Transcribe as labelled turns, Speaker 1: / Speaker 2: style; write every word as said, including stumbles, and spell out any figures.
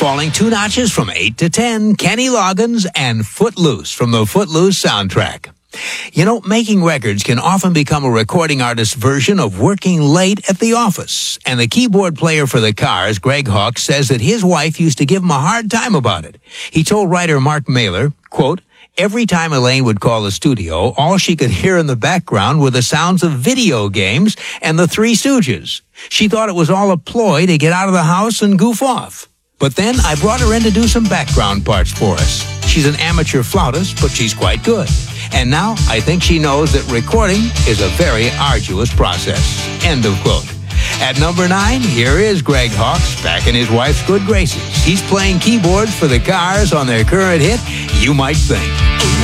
Speaker 1: Falling two notches from eight to ten, Kenny Loggins and Footloose from the Footloose soundtrack. You know, making records can often become a recording artist's version of working late at the office. And the keyboard player for the Cars, Greg Hawkes, says that his wife used to give him a hard time about it. He told writer Mark Mailer, quote, "Every time Elaine would call the studio, all she could hear in the background were the sounds of video games and the Three Stooges. She thought it was all a ploy to get out of the house and goof off. But then I brought her in to do some background parts for us. She's an amateur flautist, but she's quite good. And now I think she knows that recording is a very arduous process." End of quote. At number nine, here is Greg Hawkes back in his wife's good graces. He's playing keyboards for the Cars on their current hit, You Might Think.